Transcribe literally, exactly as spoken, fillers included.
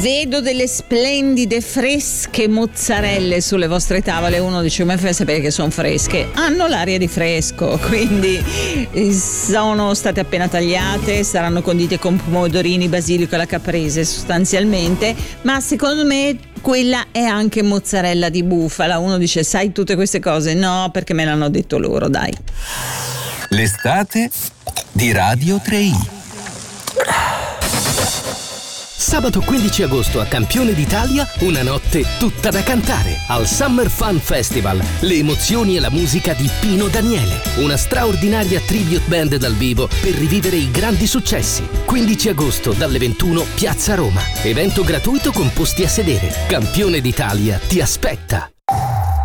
Vedo delle splendide fresche mozzarelle sulle vostre tavole. Uno dice: come fai a sapere che sono fresche? Hanno l'aria di fresco, quindi sono state appena tagliate, saranno condite con pomodorini, basilico e la caprese sostanzialmente, ma secondo me quella è anche mozzarella di bufala. Uno dice: sai tutte queste cose? No, perché me l'hanno detto loro, dai. L'estate di Radio tre i. Sabato quindici agosto a Campione d'Italia, una notte tutta da cantare al Summer Fun Festival. Le emozioni e la musica di Pino Daniele. Una straordinaria tribute band dal vivo per rivivere i grandi successi. quindici agosto dalle ventuno, Piazza Roma. Evento gratuito con posti a sedere. Campione d'Italia ti aspetta.